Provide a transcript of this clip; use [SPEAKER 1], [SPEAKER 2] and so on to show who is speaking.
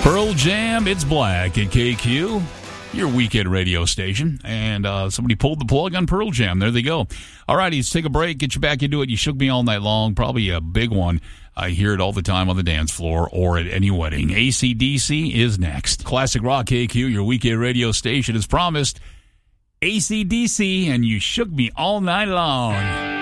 [SPEAKER 1] Pearl Jam, it's black at KQ, your weekend radio station. And somebody pulled the plug on Pearl Jam. There they go. All righty, let's take a break, get you back into it. You shook me all night long, probably a big one. I hear it all the time on the dance floor or at any wedding. AC/DC is next. Classic Rock KQ, your weekend radio station, as promised. AC/DC, and you shook me all night long.